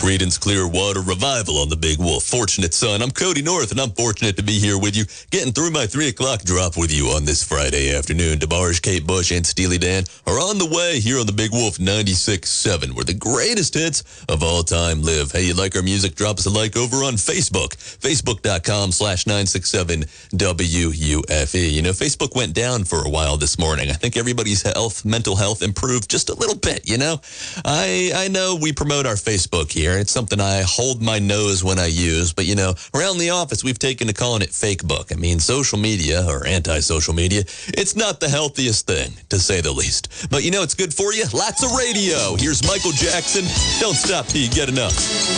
Creedence Clearwater Revival on the Big Wolf. Fortunate Son. I'm Cody North, and I'm fortunate to be here with you, getting through my 3 o'clock drop with you on this Friday afternoon. DeBarge, Kate Bush, and Steely Dan are on the way here on the Big Wolf 96.7, where the greatest hits of all time live. Hey, you like our music? Drop us a like over on Facebook. Facebook.com/967WUFE. You know, Facebook went down for a while this morning. I think everybody's mental health improved just a little bit, you know? I know we promote our Facebook here. It's something I hold my nose when I use, but, you know, around the office, we've taken to calling it Fakebook. I mean, social media, or anti-social media, it's not the healthiest thing, to say the least. But, you know, it's good for you. Lots of radio. Here's Michael Jackson. Don't stop till you get enough.